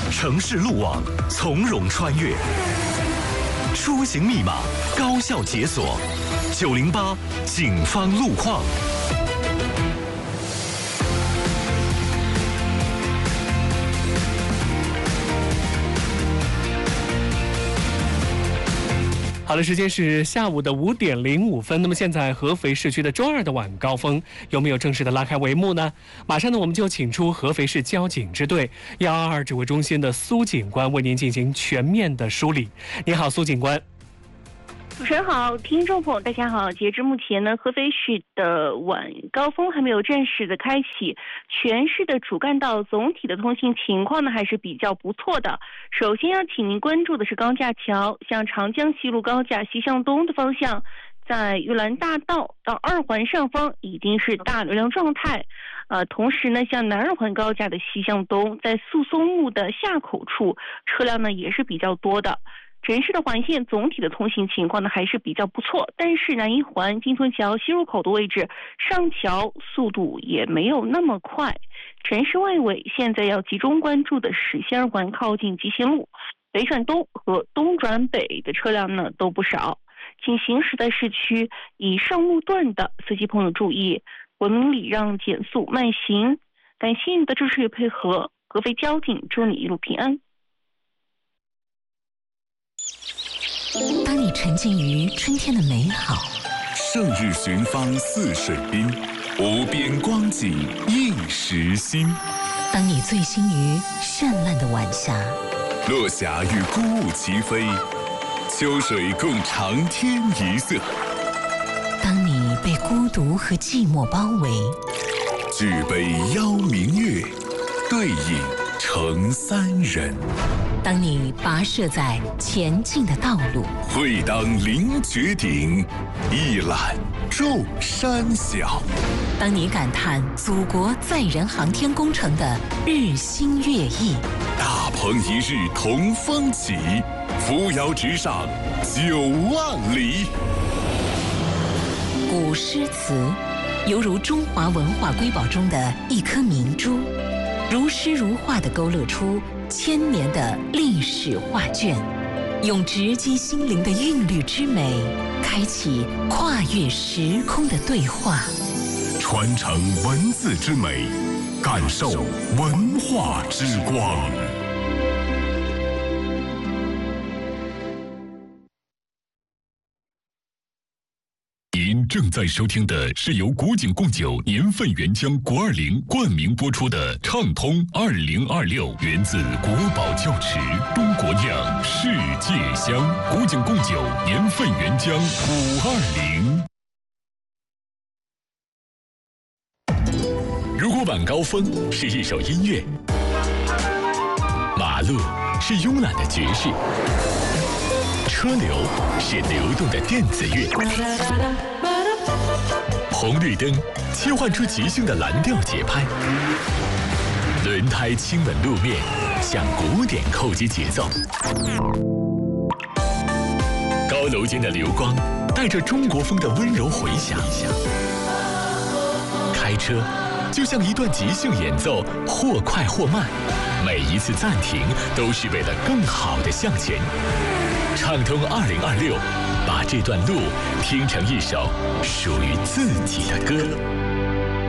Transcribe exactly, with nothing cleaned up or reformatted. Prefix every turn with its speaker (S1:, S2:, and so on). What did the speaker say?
S1: 城市路网从容穿越，出行密码高效解锁。九零八警方路况。
S2: 好的，时间是下午的五点零五分。那么现在合肥市区的周二的晚高峰有没有正式的拉开帷幕呢？马上呢，我们就请出合肥市交警支队幺二二指挥中心的苏警官为您进行全面的梳理。你好，苏警官。
S3: 主持人好，听众朋友大家好。截至目前呢，合肥市的晚高峰还没有正式的开启，全市的主干道总体的通行情况呢还是比较不错的。首先要请您关注的是高架桥，像长江西路高架西向东的方向，在玉兰大道到二环上方已经是大流量状态。呃，同时呢，像南二环高架的西向东，在诉讼路的下口处，车辆呢也是比较多的。城市的环线总体的通行情况呢还是比较不错，但是南一环金村桥西入口的位置上桥速度也没有那么快。城市外围现在要集中关注的是西二环靠近集贤路，北转东和东转北的车辆呢都不少。请行驶在市区以上路段的司机朋友注意，文明礼让，减速慢行。感谢你的支持与配合，合肥交警祝你一路平安。
S4: 当你沉浸于春天的美好，
S5: 胜日寻芳泗水滨，无边光景映时心。
S4: 当你醉心于绚烂的晚霞，
S5: 落霞与孤鹜齐飞，秋水共长天一色。
S4: 当你被孤独和寂寞包围，
S5: 举杯邀明月，对影成三人。
S4: 当你跋涉在前进的道路，
S5: 会当凌绝顶，一览众山小。
S4: 当你感叹祖国载人航天工程的日新月异，
S5: 大鹏一日同风起，扶摇直上九万里。
S4: 古诗词犹如中华文化瑰宝中的一颗明珠，如诗如画地勾勒出千年的历史画卷，用直击心灵的韵律之美，开启跨越时空的对话，
S5: 传承文字之美，感受文化之光。您正在收听的是由古井贡酒年份原浆国二零冠名播出的畅通二零二六，源自国宝窖池，中国酿，世界香。古井贡酒年份原浆五二零。如果晚高峰是一首音乐，马路是慵懒的爵士，车流是流动的电子乐，红绿灯切换出即兴的蓝调节拍，轮胎亲吻路面，向鼓点扣击节奏。高楼间的流光带着中国风的温柔回响。开车就像一段即兴演奏，或快或慢，每一次暂停都是为了更好的向前。畅通二零二六，把这段路听成一首属于自己的歌。